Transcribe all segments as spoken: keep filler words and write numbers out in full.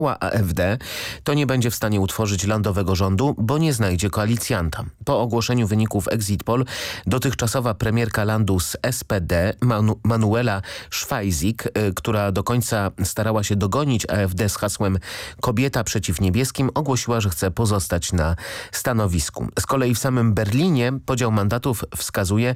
AfD, to nie będzie w stanie utworzyć landowego rządu, bo nie znajdzie koalicjanta. Po ogłoszeniu wyników Exit Poll dotychczasowa premierka landu z S P D, Manu Manuela Schweizik, y, która do końca starała się dogonić AfD z hasłem Kobieta przeciw niebieskim, ogłosiła, że chce pozostać na stanowisku. Z kolei w samym Berlinie podział mandatów wskazuje,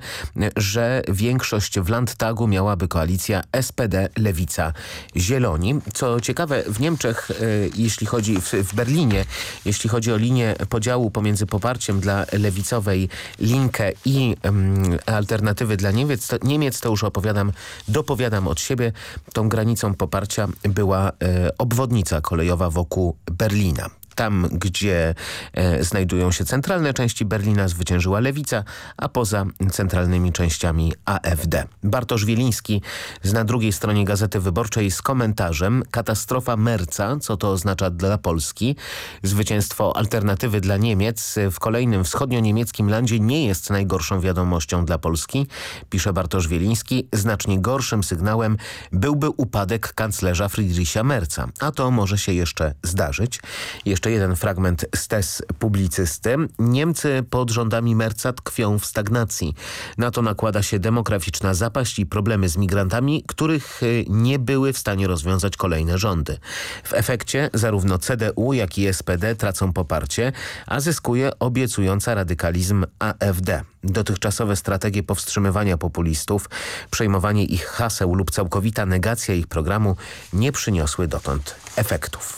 że większość w Landtagu miałaby koalicja S P D, Lewica, Zieloni. Co ciekawe, w Niemczech, jeśli chodzi w, w Berlinie, jeśli chodzi o linię podziału pomiędzy poparciem dla lewicowej Linke i um, alternatywy dla Niemiec, to, Niemiec, to już opowiadam, dopowiadam od siebie. Tą granicą poparcia była e, obwodnica kolejowa wokół Berlina. Tam, gdzie e, znajdują się centralne części Berlina, zwyciężyła lewica, a poza centralnymi częściami AfD. Bartosz Wieliński z na drugiej stronie Gazety Wyborczej z komentarzem: katastrofa Merca, co to oznacza dla Polski. Zwycięstwo alternatywy dla Niemiec w kolejnym wschodnio-niemieckim landzie nie jest najgorszą wiadomością dla Polski, pisze Bartosz Wieliński. Znacznie gorszym sygnałem byłby upadek kanclerza Friedricha Merca, a to może się jeszcze zdarzyć. Jeszcze jeden fragment z tez publicysty. Niemcy pod rządami Merca tkwią w stagnacji. Na to nakłada się demograficzna zapaść i problemy z migrantami, których nie były w stanie rozwiązać kolejne rządy. W efekcie zarówno C D U, jak i S P D tracą poparcie, a zyskuje obiecująca radykalizm AfD. Dotychczasowe strategie powstrzymywania populistów, przejmowanie ich haseł lub całkowita negacja ich programu nie przyniosły dotąd efektów.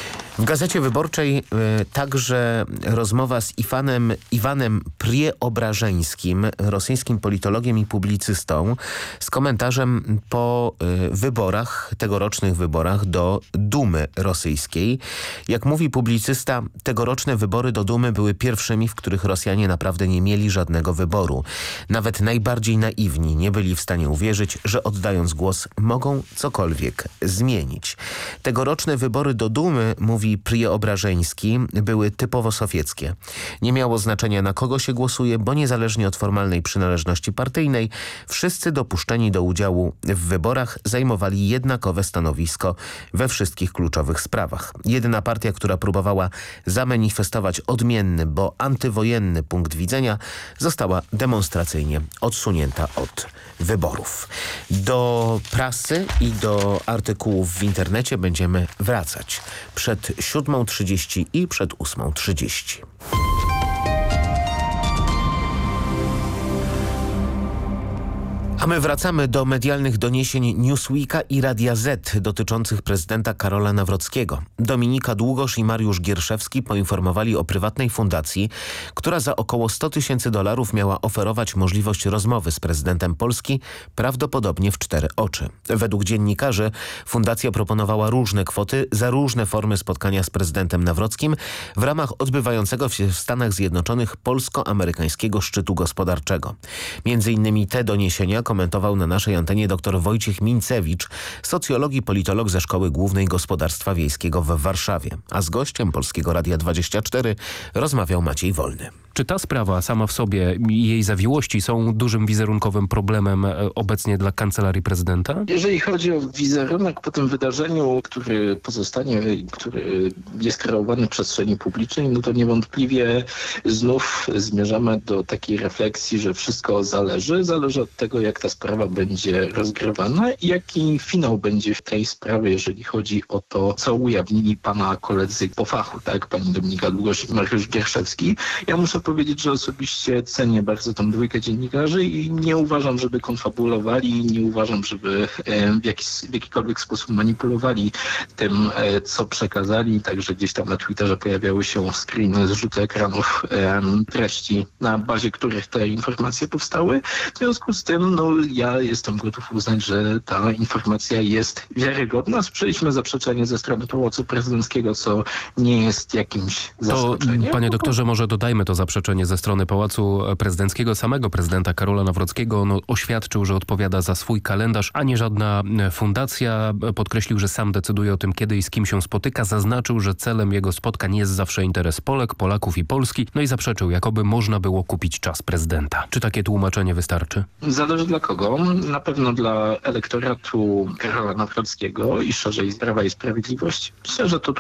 W Gazecie Wyborczej y, także rozmowa z Iwanem, Iwanem Prieobrażeńskim, rosyjskim politologiem i publicystą, z komentarzem po y, wyborach, tegorocznych wyborach do Dumy rosyjskiej. Jak mówi publicysta, tegoroczne wybory do Dumy były pierwszymi, w których Rosjanie naprawdę nie mieli żadnego wyboru. Nawet najbardziej naiwni nie byli w stanie uwierzyć, że oddając głos mogą cokolwiek zmienić. Tegoroczne wybory do Dumy, mówi Prieobrażeński, były typowo sowieckie. Nie miało znaczenia, na kogo się głosuje, bo niezależnie od formalnej przynależności partyjnej, wszyscy dopuszczeni do udziału w wyborach zajmowali jednakowe stanowisko we wszystkich kluczowych sprawach. Jedyna partia, która próbowała zamanifestować odmienny, bo antywojenny punkt widzenia, została demonstracyjnie odsunięta od wyborów. Do prasy i do artykułów w internecie będziemy wracać przed siódmą trzydzieści i przed ósmą trzydzieści. A my wracamy do medialnych doniesień Newsweeka i Radia Z dotyczących prezydenta Karola Nawrockiego. Dominika Długosz i Mariusz Gierszewski poinformowali o prywatnej fundacji, która za około sto tysięcy dolarów miała oferować możliwość rozmowy z prezydentem Polski, prawdopodobnie w cztery oczy. Według dziennikarzy fundacja proponowała różne kwoty za różne formy spotkania z prezydentem Nawrockim w ramach odbywającego się w Stanach Zjednoczonych polsko-amerykańskiego szczytu gospodarczego. Między innymi te doniesienia komentował na naszej antenie dr Wojciech Mincewicz, socjolog i politolog ze Szkoły Głównej Gospodarstwa Wiejskiego w Warszawie. A z gościem Polskiego Radia dwadzieścia cztery rozmawiał Maciej Wolny. Czy ta sprawa sama w sobie i jej zawiłości są dużym wizerunkowym problemem obecnie dla Kancelarii Prezydenta? Jeżeli chodzi o wizerunek po tym wydarzeniu, który pozostanie, który jest kreowany w przestrzeni publicznej, no to niewątpliwie znów zmierzamy do takiej refleksji, że wszystko zależy. Zależy od tego, jak ta sprawa będzie rozgrywana i jaki finał będzie w tej sprawie, jeżeli chodzi o to, co ujawnili pana koledzy po fachu, tak? Pani Dominika Długosz i Mariusz Gierszewski. Ja muszę powiedzieć, że osobiście cenię bardzo tą dwójkę dziennikarzy i nie uważam, żeby konfabulowali, nie uważam, żeby w, jakiś, w jakikolwiek sposób manipulowali tym, co przekazali. Także gdzieś tam na Twitterze pojawiały się screeny, zrzuty ekranów treści, na bazie których te informacje powstały. W związku z tym no, ja jestem gotów uznać, że ta informacja jest wiarygodna. Przejdźmy zaprzeczenie ze strony Pałacu Prezydenckiego, co nie jest jakimś zaskoczeniem. To, panie doktorze, może dodajmy to zaprzeczenie ze strony Pałacu Prezydenckiego. Samego prezydenta Karola Nawrockiego no, oświadczył, że odpowiada za swój kalendarz, a nie żadna fundacja. Podkreślił, że sam decyduje o tym, kiedy i z kim się spotyka. Zaznaczył, że celem jego spotkań jest zawsze interes Polek, Polaków i Polski. No i zaprzeczył, jakoby można było kupić czas prezydenta. Czy takie tłumaczenie wystarczy? Zależy dla kogo. Na pewno dla elektoratu Karola Nawrockiego i szerzej z Prawa i Sprawiedliwości. Myślę, że to